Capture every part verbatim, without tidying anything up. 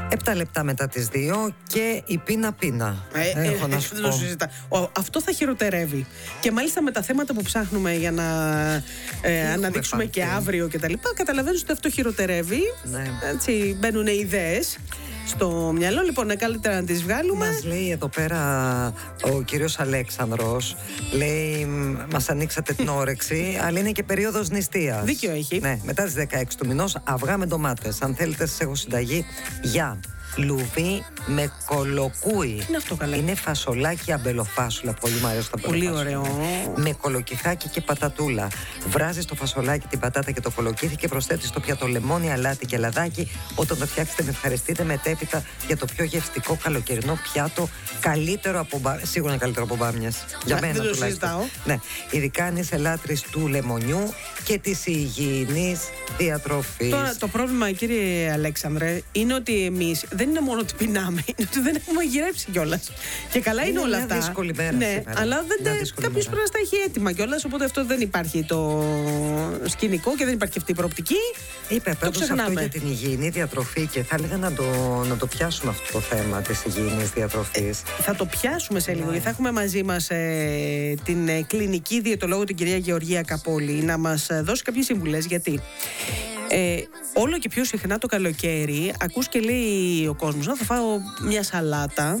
Επτά λεπτά μετά τις δύο και η πίνα πίνα. Ε, Έχω ε, να σου δεν πω. το συζητά. Ο, αυτό θα χειροτερεύει. Και μάλιστα με τα θέματα που ψάχνουμε για να ε, αναδείξουμε πάθει. και αύριο κτλ. Καταλαβαίνεις ότι αυτό χειροτερεύει. Ναι. Έτσι μπαίνουν ιδέες στο μυαλό. Λοιπόν, καλύτερα να τις βγάλουμε. Μας λέει εδώ πέρα ο κύριος Αλέξανδρος, λέει μας ανοίξατε την όρεξη, αλλά είναι και περίοδος νηστείας. Δίκιο έχει. Ναι, μετά τις δεκαέξι του μηνός αυγά με ντομάτες. Αν θέλετε σας έχω συνταγή για λουβί με κολοκούι. Είναι αυτό καλά. Είναι φασολάκι αμπελοφάσουλα. Πολύ μου αρέσει το Πολύ αμπελοφάσουλα. ωραίο. Με κολοκυθάκι και πατατούλα. Βράζεις το φασολάκι, την πατάτα και το κολοκύθι και προσθέτεις στο πιάτο λεμόνι, αλάτι και λαδάκι. Όταν το φτιάξετε, με ευχαριστείτε μετέπειτα για το πιο γευστικό καλοκαιρινό πιάτο. Καλύτερο από μπα... Σίγουρα είναι καλύτερο από μπάμιας. Για Ναι, μένα δεν το τουλάχιστον. συζητάω. Ναι. Ειδικά αν είσαι λάτρης του λεμονιού και της υγιεινής διατροφής. Τώρα το πρόβλημα, κύριε Αλέξανδρε, είναι ότι εμείς δεν είναι μόνο ότι πεινάμε, είναι ότι δεν έχουμε μαγειρέψει κιόλας. Και καλά είναι, Είναι όλα μια αυτά. δύσκολη μέρα Ναι, σήμερα. αλλά δεν Μια τε... δύσκολη κάποιος μέρα. πρέπει να τα έχει έτοιμα κιόλας. Οπότε αυτό δεν υπάρχει το σκηνικό και δεν υπάρχει αυτή η προοπτική. Είπε πάντως αυτό ξεχνάμε. για την υγιεινή διατροφή και θα έλεγα να το, να το πιάσουμε αυτό το θέμα της υγιεινής διατροφής. Θα το πιάσουμε σε λίγο, Ναι. γιατί θα έχουμε μαζί μας ε, την ε, κλινική διαιτολόγο, την κυρία Γεωργία Καπόλη, να μας ε, δώσει κάποιες συμβουλές. Γιατί ε, όλο και πιο συχνά το καλοκαίρι ακούς και λέει ο κόσμος, να θα φάω μια σαλάτα,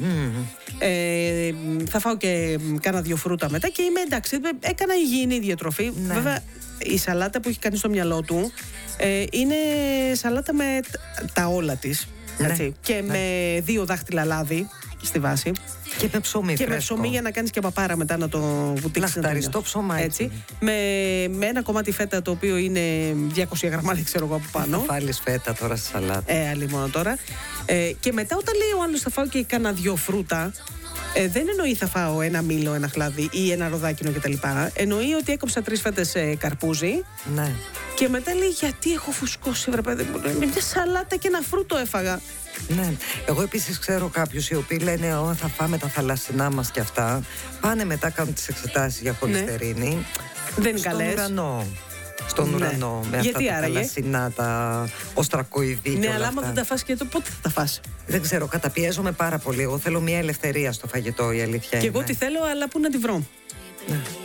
ε, θα φάω και κάνα δύο φρούτα μετά και είμαι εντάξει, έκανα υγιεινή διατροφή. Ναι. Βέβαια η σαλάτα που έχει κάνει στο μυαλό του ε, είναι σαλάτα με τ- τα όλα της. Ναι. Έτσι, και Ναι. με δύο δάχτυλα λάδι στη βάση. Και με ψωμί Και με φρέσκο. ψωμί για να κάνεις και παπάρα μετά να το βουτήξεις. να το Λαχταριστό νιώσεις. ψωμάκι. Έτσι. Με, με ένα κομμάτι φέτα το οποίο είναι διακόσια γραμμάρια, ξέρω εγώ από Θα πάνω. βάλεις φέτα τώρα στη σαλάτα. Ε, άλλη μόνο τώρα. Ε, και μετά όταν λέει ο άλλος θα φάω και κάνα δυο φρούτα, ε, δεν εννοεί θα φάω ένα μήλο, ένα χλάδι ή ένα ροδάκινο κτλ. Εννοεί ότι έκοψα τρεις φέτες ε, καρπούζι. Ναι. Και μετά λέει γιατί έχω φουσκώσει, βρε παιδί μου. Με μια σαλάτα και ένα φρούτο έφαγα. Ναι. Εγώ επίσης ξέρω κάποιους οι οποίοι λένε Ω, θα φάμε τα θαλασσινά μας και αυτά. Πάνε μετά, κάνουν τις εξετάσεις για χολυστερίνη. Δεν είναι Στον καλές. ουρανό. Στον Ναι. ουρανό. Με Γιατί αυτά τα άραγε? θαλασσινά, τα οστρακοειδή. Ναι, και όλα αλλά άμα αυτά. δεν τα φας και το πότε θα τα φας. Δεν ξέρω, καταπιέζομαι πάρα πολύ. Εγώ θέλω μια ελευθερία στο φαγητό, η αλήθεια Και είναι. εγώ τη θέλω, αλλά πού να τη βρω. Ναι.